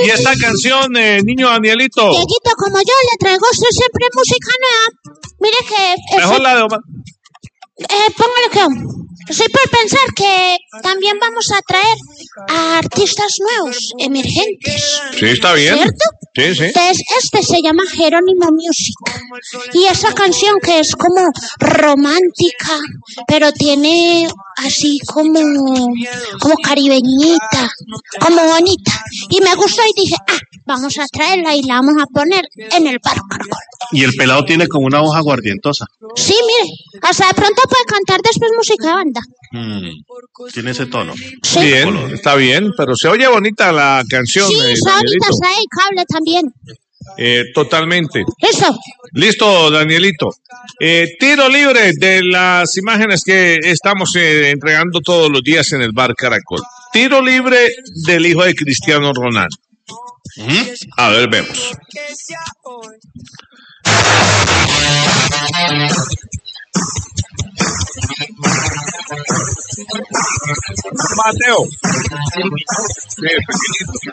¿Y esta canción, niño Danielito? Dieguito, como yo le traigo usted siempre música nueva. Mire que... Mejor la de Omar. Póngale que... Estoy por pensar que también vamos a traer a artistas nuevos, emergentes. Sí, está bien. ¿Cierto? Sí, sí. Entonces, este se llama Jerónimo Music. Y esa canción que es como romántica, pero tiene así como caribeñita, como bonita. Y me gustó y dije, vamos a traerla y la vamos a poner en el Bar Caracol. Y el pelado tiene como una voz aguardientosa. Sí, mire, hasta de pronto puede cantar después música de banda. Tiene ese tono. Sí. Bien, está bien, pero se oye bonita la canción. Sí, está bonita, está dedicable también. Totalmente. Eso. Listo, Danielito. Tiro libre de las imágenes que estamos entregando todos los días en el Bar Caracol. Tiro libre del hijo de Cristiano Ronaldo. A ver, vemos. Mateo. Sí, pequeñito.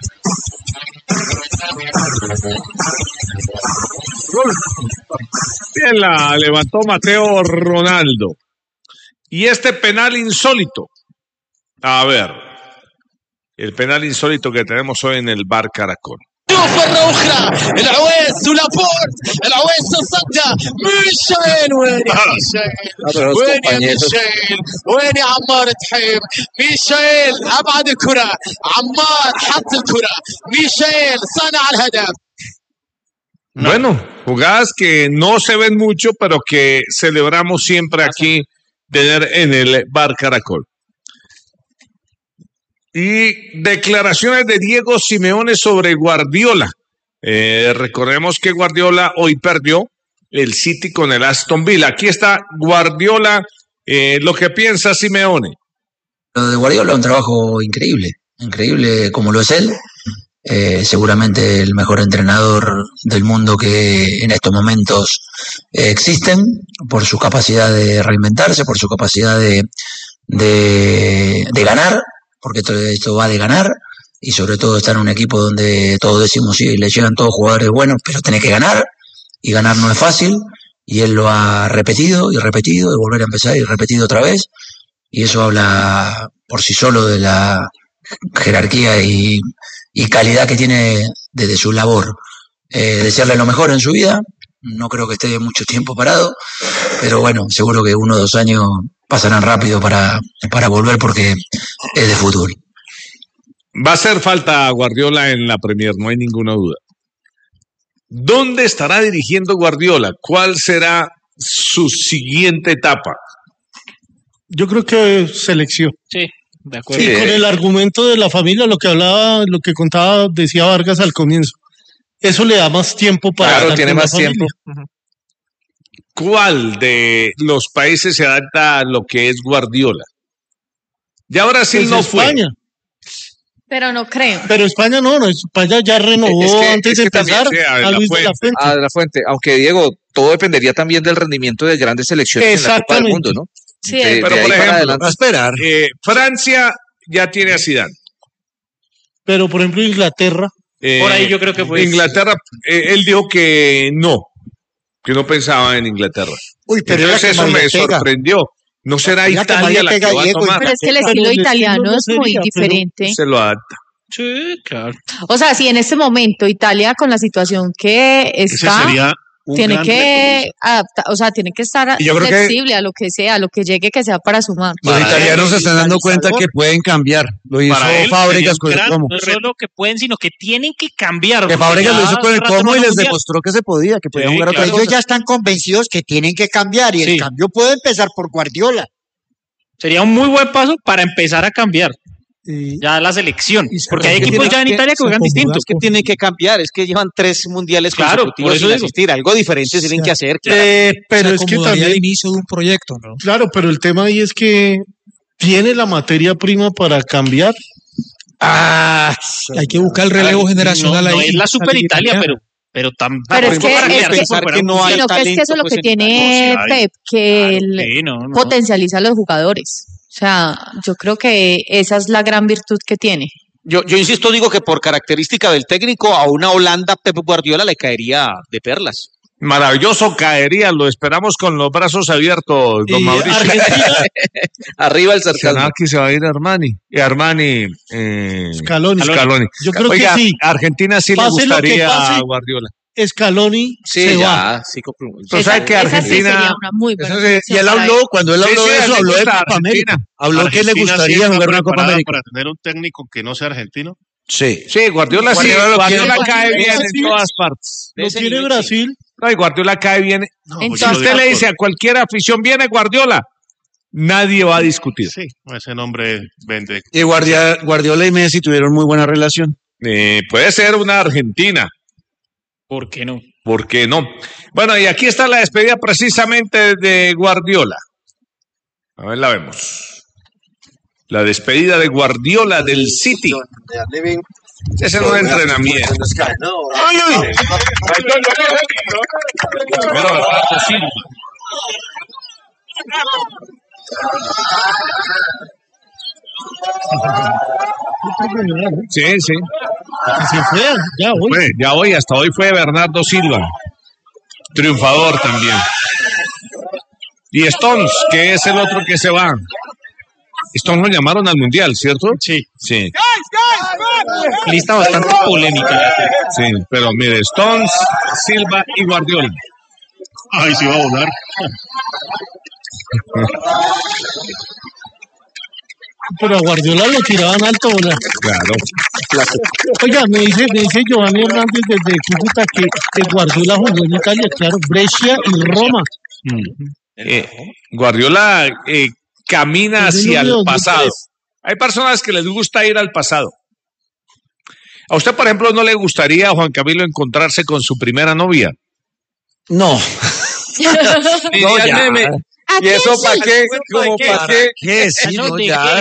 Bien, la levantó Mateo Ronaldo. Y este penal insólito. A ver. El penal insólito que tenemos hoy en el Bar Caracol. مرة أخرى العويس ولابورت العويس تصدى ميشيل وين يا ميشيل وين يا عمار تحيم ميشيل أبعد الكرة عمار حط الكرة ميشيل صنع الهدف. Bueno, jugadas que no se ven mucho, pero que celebramos siempre aquí en el Bar Caracol. Y declaraciones de Diego Simeone sobre Guardiola. Recordemos que Guardiola hoy perdió el City con el Aston Villa. Aquí está Guardiola, lo que piensa Simeone. Lo de Guardiola es un trabajo increíble como lo es él. Seguramente el mejor entrenador del mundo que en estos momentos existen, por su capacidad de reinventarse, por su capacidad de ganar, porque esto va de ganar, y sobre todo estar en un equipo donde todos decimos, sí, le llegan todos jugadores buenos, pero tenés que ganar, y ganar no es fácil, y él lo ha repetido, y volver a empezar, y repetido otra vez, y eso habla por sí solo de la jerarquía y calidad que tiene desde su labor. Desearle lo mejor en su vida, no creo que esté mucho tiempo parado, pero bueno, seguro que 1 o 2 años pasarán rápido para volver porque es de fútbol. Va a hacer falta Guardiola en la Premier, no hay ninguna duda. ¿Dónde estará dirigiendo Guardiola? ¿Cuál será su siguiente etapa? Yo creo que selección. Sí, de acuerdo. Sí, con el argumento de la familia, lo que contaba, decía Vargas al comienzo. Eso le da más tiempo para... Claro, tiene más tiempo. ¿Cuál de los países se adapta a lo que es Guardiola? Ya Brasil no fue. España. Pero no creo. Pero España no, España ya renovó antes de empezar a Luis de la Fuente. A la Fuente, aunque Diego, todo dependería también del rendimiento de grandes selecciones en la Copa del Mundo, ¿no? Sí, pero por ejemplo, a esperar. Francia ya tiene a Zidane. Pero por ejemplo Inglaterra. Por ahí yo creo que fue. Inglaterra, él dijo que no pensaba en Inglaterra. Uy, pero eso me sorprendió. ¿No será Italia la que va a tomar? Pero es que el estilo italiano es muy diferente. Se lo adapta. Sí, claro. O sea, si en este momento Italia con la situación que está, tiene que adaptar, o sea, tiene que estar flexible a lo que sea, a lo que llegue, que sea para sumar. Los italianos se están dando cuenta que pueden cambiar. Lo hizo Fábregas con el Como. No solo que pueden, sino que tienen que cambiar. Que Fábregas lo hizo con el Como y les demostró que se podía, que podían jugar otra cosa. Ellos ya están convencidos que tienen que cambiar y el cambio puede empezar por Guardiola. Sería un muy buen paso para empezar a cambiar. Ya la selección, porque hay equipos ya en Italia que juegan distintos. Es que tienen que cambiar, es que llevan 3 mundiales consecutivos sin asistir, algo diferente tienen que hacer. Pero es que también el inicio de un proyecto, ¿no? Claro, pero el tema ahí es que tiene la materia prima para cambiar. Hay que buscar el relevo generacional ahí. No es la Super Italia, pero tampoco. Pero es que eso es lo que tiene Pep, que él potencializa a los jugadores. O sea, yo creo que esa es la gran virtud que tiene. Yo insisto, digo que por característica del técnico, a una Holanda Pep Guardiola le caería de perlas. Maravilloso caería, lo esperamos con los brazos abiertos, don Mauricio. Arriba el sarcasmo. Aquí se va a ir Armani. Y Armani. Scaloni. Yo creo que sí. Argentina sí le gustaría a Guardiola. Scaloni se va. Sí, tú sabes que Argentina. Y él habló, cuando él habló de eso, habló de Copa América. Habló que le gustaría jugar una Copa América. Para tener un técnico que no sea argentino. Sí. Sí, Guardiola cae bien en todas partes. Lo tiene Brasil. No, y Guardiola cae bien. Si usted le dice a cualquier afición, viene Guardiola, nadie va a discutir. Sí, ese nombre vende. Y Guardiola y Messi tuvieron muy buena relación. Puede ser una Argentina. ¿Por qué no? ¿Por qué no? Bueno, y aquí está la despedida precisamente de Guardiola. A ver, la vemos. La despedida de Guardiola del City. Ese no es entrenamiento. ¡Ay, ay! Sí. Ya hoy, hasta hoy fue Bernardo Silva. Triunfador también. Y Stones, que es el otro que se va. Stones lo llamaron al Mundial, ¿cierto? Sí. Lista bastante polémica. Sí, pero mire, Stones, Silva y Guardiola. Ay, sí va a volar. Pero a Guardiola lo tiraban alto, ¿verdad? Claro. Oiga, me dice Giovanni Hernández desde Cúcuta que Guardiola jugó en Italia, claro, Brescia y Roma. Guardiola camina hacia el pasado. Hay personas que les gusta ir al pasado. ¿A usted, por ejemplo, no le gustaría, Juan Camilo, encontrarse con su primera novia? No. No, ya. ¿Y eso para qué? ¿Cómo para qué? ¿Qué? Sí, no, ya.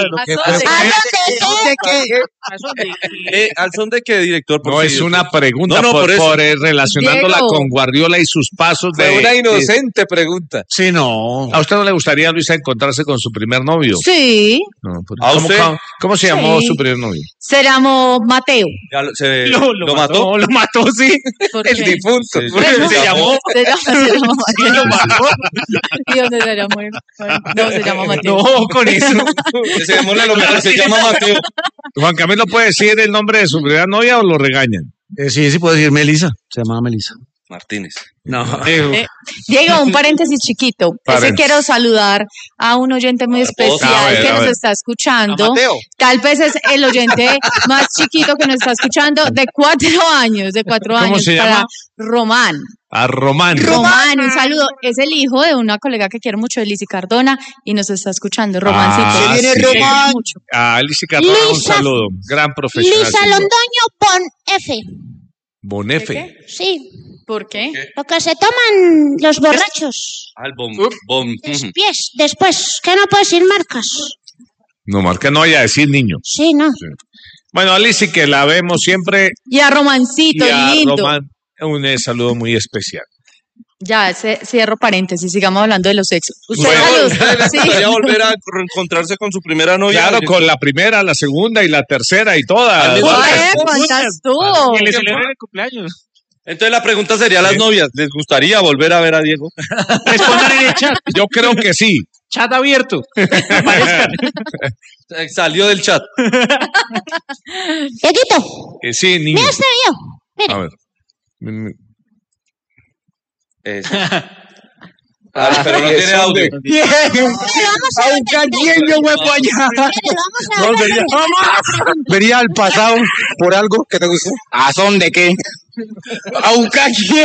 ¿Al son de qué, director? No, es una pregunta por relacionándola con Guardiola y sus pasos de... Fue una inocente pregunta. Sí, no. ¿A usted no le gustaría, Luisa, encontrarse con su primer novio? Sí. No, ¿Cómo se llamó su primer novio? Se llamó Mateo. ¿Lo mató? Lo mató, sí. El difunto. Se llamó Mateo. Lo mató. ¿Y dónde se llamó? No, se llama Mateo. No, con eso. Se llama Mateo. Juan Camilo, ¿puede decir el nombre de su primera novia o lo regañan? Sí, puedo decir Melissa. Se llamaba Melissa. Martínez. No. Diego, un paréntesis chiquito. Quiero saludar a un oyente muy especial que nos está escuchando. Tal vez es el oyente más chiquito que nos está escuchando de 4 años. ¿Cómo se llama? Román. A Román. Román, un saludo. Es el hijo de una colega que quiero mucho, Lizzy Cardona, y nos está escuchando. Romancito. Viene Román. Lizzy Cardona, un saludo. Gran profesional. Lisa Londoño, pon F. ¿Bon F? Sí. ¿Por qué? Lo que se toman los borrachos. Después, que no puedes decir marcas. No, marca no vaya a decir niño. Sí, no. Sí. Bueno, a Lizzy, que la vemos siempre. Y a Romancito, lindo. Román, un saludo muy especial. Ya, cierro paréntesis, sigamos hablando de los sexos. ¿Gustaría volver a reencontrarse con su primera novia? Claro, con la primera, la segunda y la tercera y todas. ¿Cuántas tú? Que le celebren el cumpleaños. Entonces la pregunta sería a las novias, ¿les gustaría volver a ver a Diego? Respondan en el chat. Yo creo que sí. Chat abierto. Salió del chat. Dieguito. Sí, niño. Mira este video. Mira. A ver. Eso. Pero no tiene audio. A un cariño, huevo allá. Vería al pasado por algo que te gustó. ¿A son de qué? A un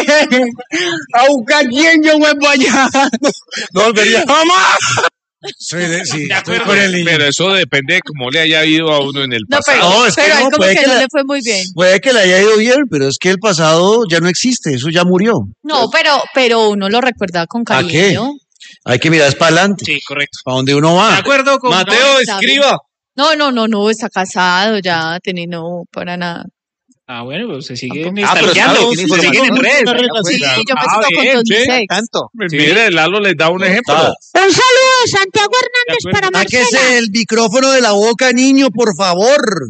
cariño, huevo allá. No volvería jamás. Sí, estoy con el niño. Pero eso depende de cómo le haya ido a uno en el pasado. No, pero a él como que no le fue muy bien. Puede que le haya ido bien, pero es que el pasado ya no existe, eso ya murió. No, pero uno lo recuerda con cariño. ¿A qué? Hay que mirar para adelante. Sí, correcto. ¿Para dónde uno va? De acuerdo con Mateo, escriba. No, está casado ya, no, para nada. Ah, bueno, pues se sigue pero siguen en redes. Sí, yo me sigo con Don Sex. Tanto. Mire, Lalo les da un ejemplo. Un saludo de Santiago Hernández para Marcela. Sáquese el micrófono de la boca, niño, por favor.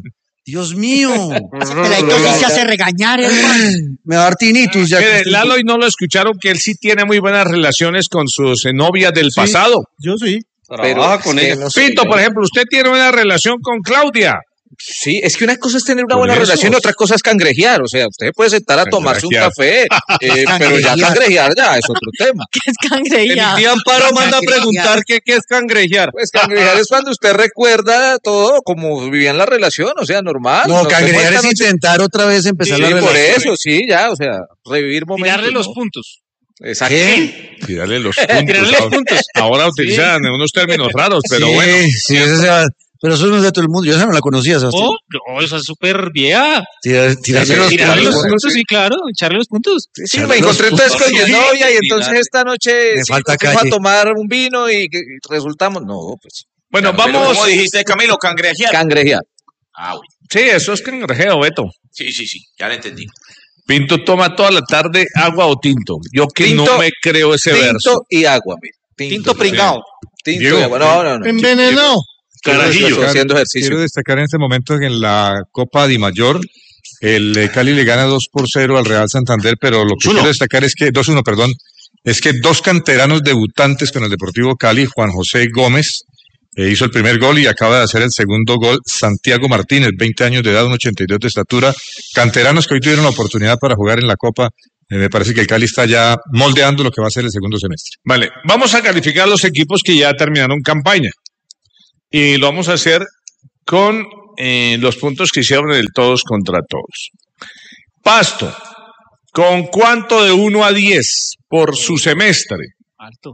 Dios mío. Ese peladito sí se hace regañar, hermano. Me va a dar tinnitus ya. Lalo, y no lo escucharon que él sí tiene muy buenas relaciones con sus novias del pasado. Yo sí. Trabaja con ella. Pinto, por ejemplo, usted tiene una relación con Claudia. Sí, es que una cosa es tener una buena relación y otra cosa es cangrejear. O sea, usted puede sentar a tomarse un café, pero ya cangrejear ya es otro tema. ¿Qué es cangrejear? Mi tía Amparo manda a preguntar qué es cangrejear. Pues cangrejear es cuando usted recuerda todo como vivían la relación, o sea, normal. No, cangrejear es intentar otra vez empezar la relación. Por eso, sí, ya, o sea, revivir momentos. Tirarle los puntos. Exacto. Tirarle los puntos. Ahora utilizan unos términos raros, pero bueno. Sí, ese se va. Pero eso no es de todo el mundo. Yo esa no la conocía, Sebastián. No, esa es súper vieja. Tirarle los puntos, sí, claro. Echarle los puntos. Sí, me encontré entonces con mi novia y entonces esta noche fuimos a tomar un vino y resultamos. No, pues. Bueno, vamos. ¿Cómo dijiste, Camilo? Cangrejear. Cangrejear. Bueno. Sí, eso es cangrejeo, Beto. Sí, ya lo entendí. Pinto toma toda la tarde agua o tinto. Yo que tinto, no me creo ese verso. Tinto y agua, mira. Tinto pringado. Tinto y agua. No. Envenenado. Quiero destacar en este momento que en la Copa Di Mayor el Cali le gana 2-0 al Real Santander, pero lo que quiero destacar es que 2-1, perdón, es que dos canteranos debutantes con el Deportivo Cali, Juan José Gómez hizo el primer gol y acaba de hacer el segundo gol, Santiago Martínez, 20 años de edad, 1,82 de estatura, canteranos que hoy tuvieron la oportunidad para jugar en la Copa. Me parece que el Cali está ya moldeando lo que va a ser el segundo semestre. Vale, vamos a calificar los equipos que ya terminaron campaña. Y lo vamos a hacer con los puntos que hicieron el todos contra todos. Pasto, ¿con cuánto de 1 a 10 por su semestre? Alto.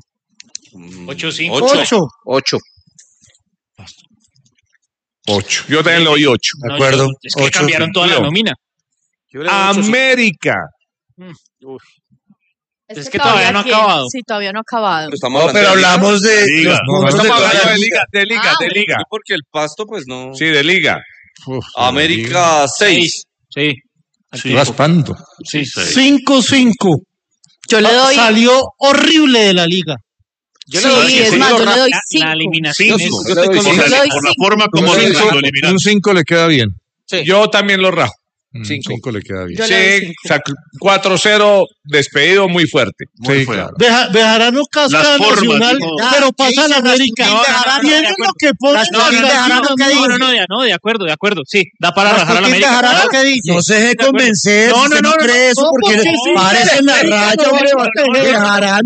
8-5. 8. Yo también le doy 8. De acuerdo. Es que cambiaron toda la nómina. América. Es que todavía no ha acabado. Sí, todavía no ha acabado. Pero hablamos de liga. Estamos hablando de liga. Porque el Pasto, pues no. Sí, de liga. América 6. Sí. Raspando. Sí. 5-5. Yo le doy. Salió horrible de la liga. Yo le doy 5. La eliminación. Yo estoy con por la forma como lo eliminaron. Un 5 le queda bien. Sí. Yo también lo rajo. 5 le queda bien. Sí, 4-0 despedido muy fuerte. Sí, claro. Bejarano casca Nacional, pero pasa la América. Tienen lo que pone. No, de acuerdo. Sí, da para rajar a la América. No se deje convencer. No cree eso porque parece en la raya, hombre. Bejarano.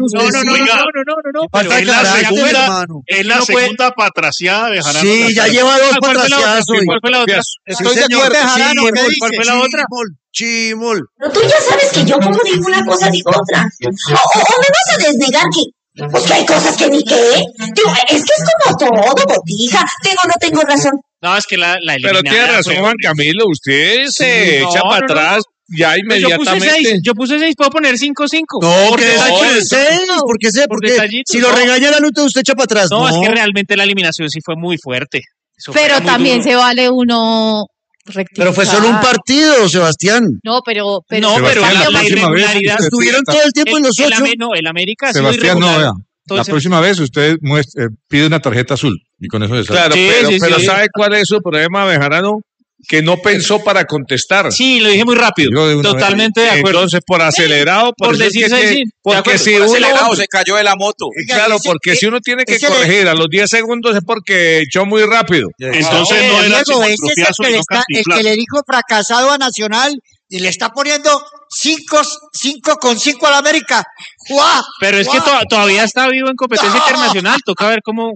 No. Es la segunda patraciada de Bejarano. Sí, ya lleva 2 patraciadas hoy. ¿Cuál fue la otra? Estoy de acuerdo. ¿Cuál fue la otra? Chimol. Pero tú ya sabes que yo como digo una cosa digo otra. O me vas a desnegar que hay cosas que ni qué. Digo, es que es como todo, botija. No tengo razón. No, es que la pero tiene razón, Juan Camilo. Usted se echa para atrás ya inmediatamente. Yo puse 6, puedo poner 5-5. No, porque 6. Porque si lo regaña la luta, usted echa para atrás. No, es que realmente la eliminación sí fue muy fuerte. Pero también se vale uno. Pero fue solo un partido, Sebastián. No, pero la irregularidad. Estuvieron todo el tiempo en los 8. El América Sebastián, no, vea. La próxima vez usted pide una tarjeta azul y con eso se sabe. Claro, pero ¿sabe cuál es su problema, Bejarano? Que no pensó para contestar. Sí, lo dije muy rápido. Totalmente de acuerdo. Entonces, por acelerado, por decir porque si uno acelerado se cayó de la moto. Claro, porque si uno tiene que corregir a los 10 segundos es porque echó muy rápido. Entonces no era el que le dijo fracasado a Nacional y le está poniendo 5-5 a la América. ¡Guau! Pero es que todavía está vivo en competencia internacional. Toca ver cómo.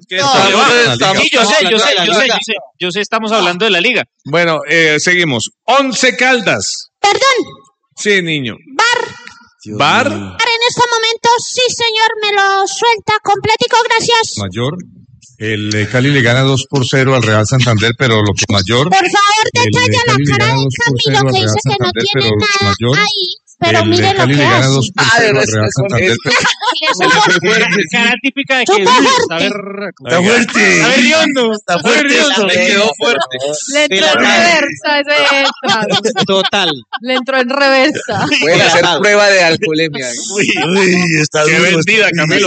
Yo sé, estamos hablando de la liga. Bueno, seguimos. 11 Caldas. Perdón. Sí, niño. ¿Bar? En este momento, sí, señor, me lo suelta completico, gracias. Mayor. El Cali le gana 2-0 al Real Santander, pero lo que mayor. Por favor, detalla la cara de Camilo que dice que no tiene nada ahí. Pero mire lo que hace. Cara típica de que está fuerte. Está fuerte. Me quedó fuerte. Le entró en reversa Total. Le entró en reversa. Pueden hacer prueba de alcoholemia. Uy, está qué vendida, Camilo.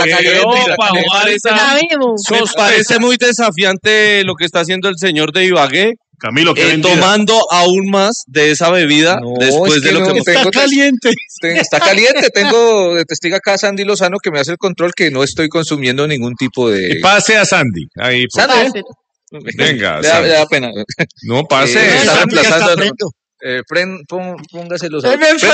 Me parece muy desafiante lo que está haciendo el señor de Ibagué. Camilo, tomando aún más de esa bebida después de lo que está tengo. Caliente. Está caliente. Tengo de testigo acá a Sandy Lozano que me hace el control que no estoy consumiendo ningún tipo de. Y pase a Sandy. Ahí, Sandy. Venga. Le da pena. No, pase. Está reemplazando. Póngase los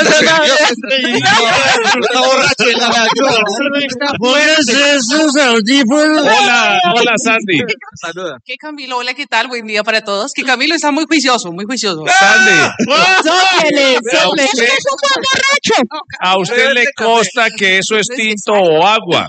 Hola, Sandy. Saluda. ¿Qué Camilo? Hola, ¿qué tal? Buen día para todos. Que Camilo está muy juicioso, muy juicioso. Sandy. ¡A usted le consta que eso es tinto o agua?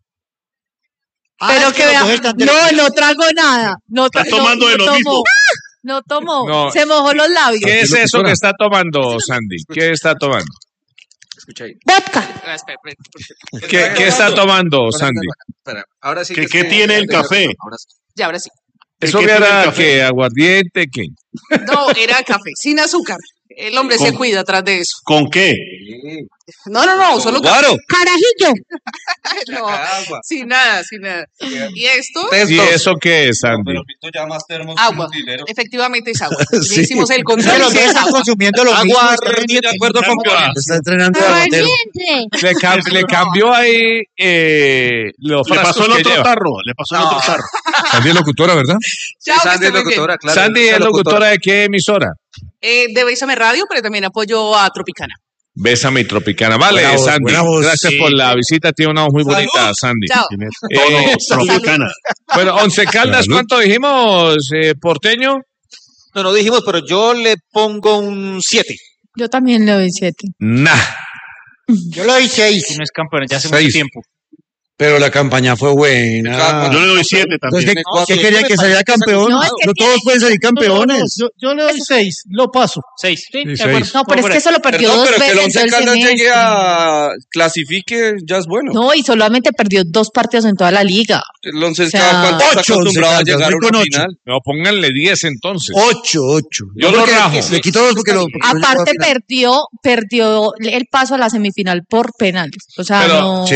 Pero que vea, no trago nada. Está tomando de lo mismo. No tomó, se mojó los labios. ¿Qué es eso que está tomando, Sandy? ¿Qué está tomando? Escucha ahí. Vodka. ¿Qué está tomando, Sandy? Ahora sí. ¿Qué tiene el café? Ya, ahora sí. ¿Eso era que aguardiente, qué? No, era café, sin azúcar. El hombre se cuida atrás de eso. ¿Con qué? No, solo Guaro. Carajillo. No, sin nada. ¿Y esto? ¿Y eso qué es, Sandy? Agua. Efectivamente es agua. Le hicimos el control. Pero no está consumiendo los agua, de acuerdo con está entrenando le cambió ahí los Le pasó el otro lleva. tarro. Sandy es locutora, ¿verdad? Sandy es locutora, claro. Sandy es locutora de qué emisora? De Bésame Radio, pero también apoyo a Tropicana. Bésame y Tropicana. Vale, Buena voz, Sandy. buena voz. Gracias por la visita. Tiene una voz muy bonita, Sandy. Chao. Tropicana. Bueno, Once Caldas, ¿cuánto dijimos, porteño? No dijimos, pero yo le pongo un 7. Yo también le doy 7. Nah. Yo le doy 6. No es campeón, ya hace mucho tiempo. Pero la campaña fue buena. Yo le doy 7 también. Entonces, ¿qué quería que saliera campeón? No todos pueden salir campeones. Yo le doy 6, lo paso. 6. Sí, de acuerdo. No, pero es que solo perdió dos pero veces. que el Once en todo el Caldas llegue semestre. a clasifique ya es bueno. No, y solamente perdió 2 partidos en toda la liga. El Once O sea, Caldas está 8 acostumbrado a Once llegar a Caldas, una voy con final. No, pónganle 10 entonces. 8. Yo lo rajo. Le quito 2 porque lo. Aparte perdió el paso a la semifinal por penales. O sea, Pero, no.